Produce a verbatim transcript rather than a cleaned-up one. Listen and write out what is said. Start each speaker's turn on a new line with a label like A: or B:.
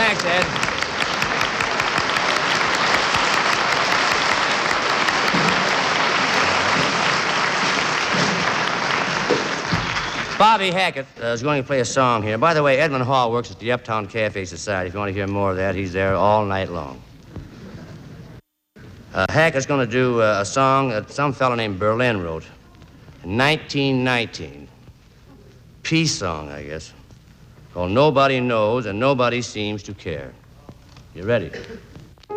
A: Thanks, Ed. Bobby Hackett uh, is going to play a song here. By the way, Edmund Hall works at the Uptown Cafe Society. If you want to hear more of that, he's there all night long. Uh, Hackett's going to do uh, a song that some fellow named Berlin wrote in nineteen nineteen. Peace song, I guess, called Nobody Knows and Nobody Seems to Care. You ready?